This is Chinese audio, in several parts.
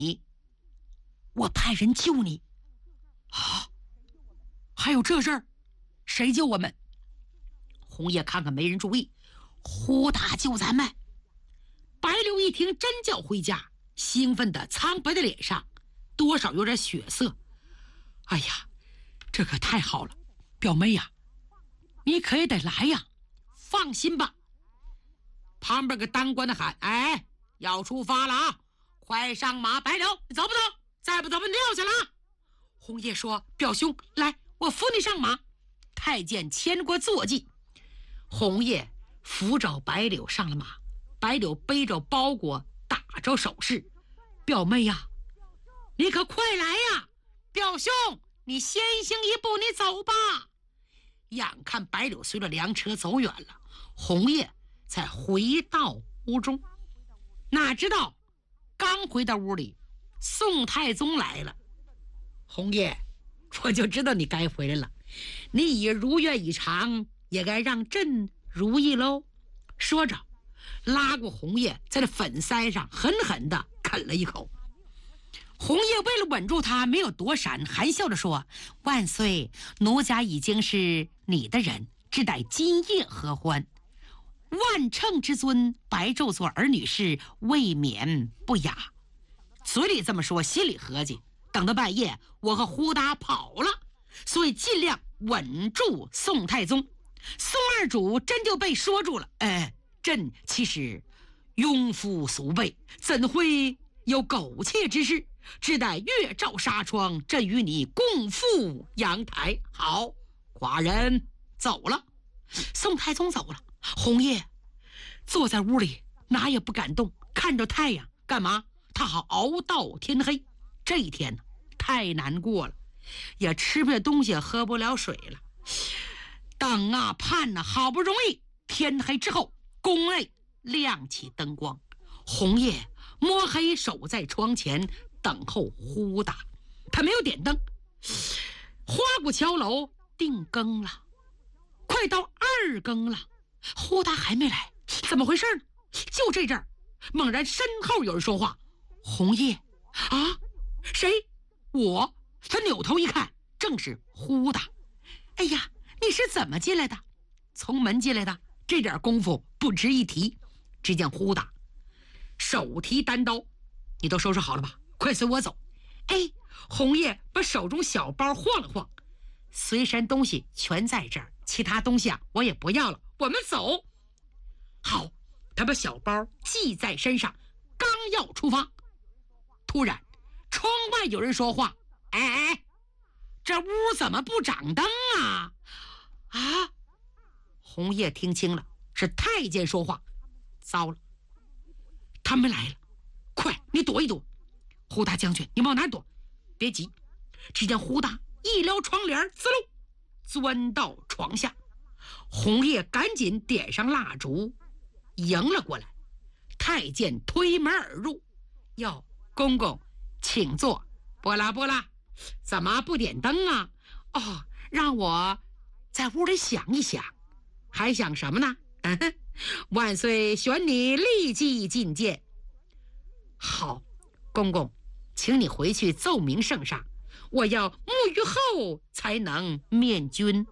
我派人救你。啊，还有这事儿？谁救我们？红叶看看没人注意，呼大救咱们。白柳一听真叫回家，兴奋的苍白的脸上多少有点血色。哎呀，这可太好了，表妹呀，你可也得来呀，放心吧。旁边个当官的喊：哎，要出发了啊，快上马！白柳，你走不走？再不走，你撂下了。红叶说：表兄，来，我扶你上马。太监牵过坐骑，红叶扶着白柳上了马。白柳背着包裹，打着手势：表妹呀，你可快来呀！表兄，你先行一步，你走吧。眼看白柳随着粮车走远了，红叶才回到屋中。哪知道刚回到屋里，宋太宗来了。红叶，我就知道你该回来了，你已如愿以偿，也该让朕如意喽。说着拉过红叶，在这粉腮上狠狠地啃了一口。红叶为了稳住他，没有躲闪，含笑着说：万岁，奴家已经是你的人，只待今夜合欢。万乘之尊，白昼做儿女事，未免不雅。嘴里这么说，心里合计，等到半夜我和呼达跑了，所以尽量稳住宋太宗。宋二主真就被说住了。朕其实庸夫俗辈，怎会有苟且之事？只待月照纱窗，朕与你共赴阳台。好，寡人走了。宋太宗走了，红叶坐在屋里，哪也不敢动，看着太阳。干嘛？他好熬到天黑。这一天呢，太难过了，也吃不下东西，喝不了水了。等啊盼啊，好不容易天黑之后，宫内亮起灯光，红叶摸黑守在窗前等候呼达。他没有点灯。花鼓敲楼，定更了，快到2更了，呼达还没来，怎么回事呢？就这阵儿，猛然身后有人说话：红叶啊，谁？我。他扭头一看，正是呼达。哎呀，你是怎么进来的？从门进来的。这点功夫不值一提。只见呼达手提单刀：你都收拾好了吧？快随我走。哎，红叶把手中小包晃了晃：随身东西全在这儿，其他东西啊我也不要了，我们走。好，他把小包系在身上，刚要出发，突然窗外有人说话：哎，这屋怎么不长灯啊？啊！红叶听清了，是太监说话。糟了，他们来了，快，你躲一躲。呼达将军，你往哪躲？别急。只见呼达一撩窗帘，滋溜钻到床下。红叶赶紧点上蜡烛迎了过来。太监推门而入：哟，公公请坐。波拉波拉，怎么不点灯啊？哦，让我在屋里想一想。还想什么呢？万岁选你立即觐见。好，公公，请你回去奏明圣上，我要沐浴后才能面君。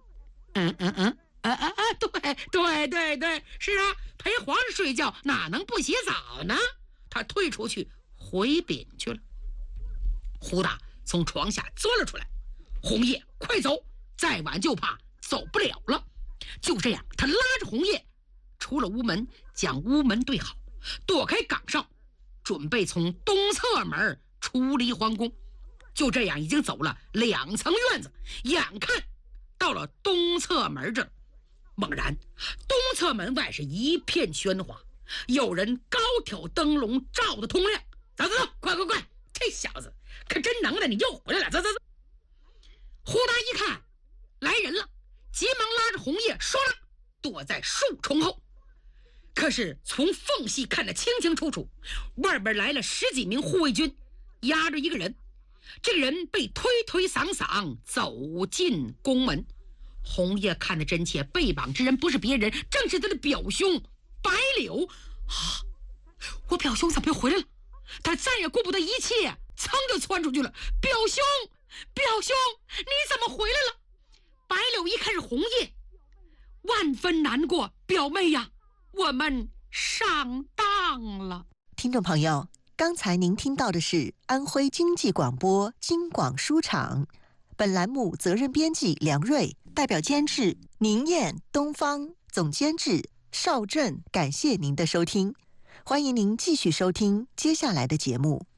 对，是啊，陪皇上睡觉哪能不洗澡呢？他退出去回禀去了。呼达从床下钻了出来：红叶，快走，再晚就怕走不了了。就这样，他拉着红叶出了屋门，将屋门对好，躲开岗哨，准备从东侧门出离皇宫。就这样，已经走了2层院子，眼看到了东侧门这儿，猛然东侧门外是一片喧哗，有人高挑灯笼照得通亮。走，快，这小子可真能耐，你又回来了，走。呼达一看来人了，急忙拉着红叶唰啦躲在树丛后。可是从缝隙看得清清楚楚，外边来了10几名护卫军，压着一个人。这个人被推搡走进宫门。红叶看得真切，被绑之人不是别人，正是他的表兄白柳。啊，我表兄怎么又回来了？ 他再也顾不得一切，噌就窜出去了。表兄，表兄，你怎么回来了？白柳一看是红叶，万分难过。表妹呀，我们上当了。 听众朋友，刚才您听到的是安徽经济广播京广书场，本栏目责任编辑梁瑞，代表监制宁燕、东方，总监制邵振。感谢您的收听，欢迎您继续收听接下来的节目。